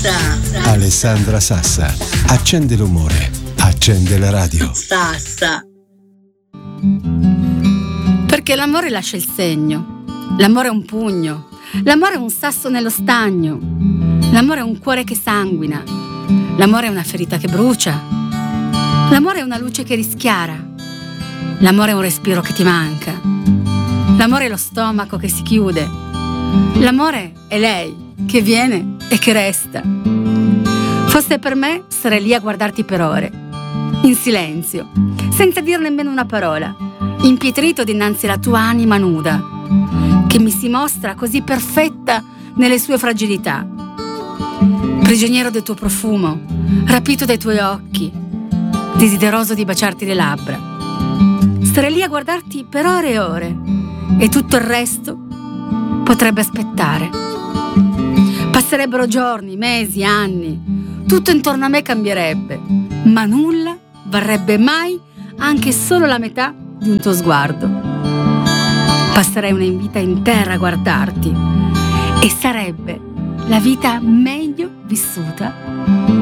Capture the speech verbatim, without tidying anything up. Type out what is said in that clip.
Sassa. Alessandra Sassa. Accende l'umore. Accende la radio. Sassa. Perché l'amore lascia il segno. L'amore è un pugno. L'amore è un sasso nello stagno. L'amore è un cuore che sanguina. L'amore è una ferita che brucia. L'amore è una luce che rischiara. L'amore è un respiro che ti manca. L'amore è lo stomaco che si chiude. L'amore è lei che viene e che resta. Fosse per me, sarei lì a guardarti per ore, in silenzio, senza dir nemmeno una parola, impietrito dinanzi alla tua anima nuda, che mi si mostra così perfetta nelle sue fragilità. Prigioniero del tuo profumo, rapito dai tuoi occhi, desideroso di baciarti le labbra. Starei lì a guardarti per ore e ore, e tutto il resto potrebbe aspettare. Passerebbero giorni, mesi, anni, tutto intorno a me cambierebbe, ma nulla varrebbe mai anche solo la metà di un tuo sguardo. Passerei una vita intera a guardarti e sarebbe la vita meglio vissuta